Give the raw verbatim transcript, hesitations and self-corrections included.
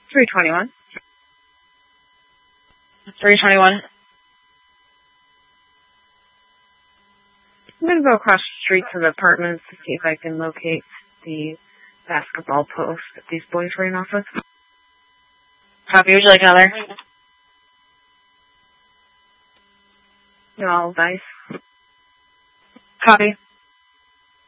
three twenty-one. three twenty-one. I'm going to go across the street to the apartments to see if I can locate the basketball post that these boys ran off of. Copy. Would you like another? No, dice. Copy.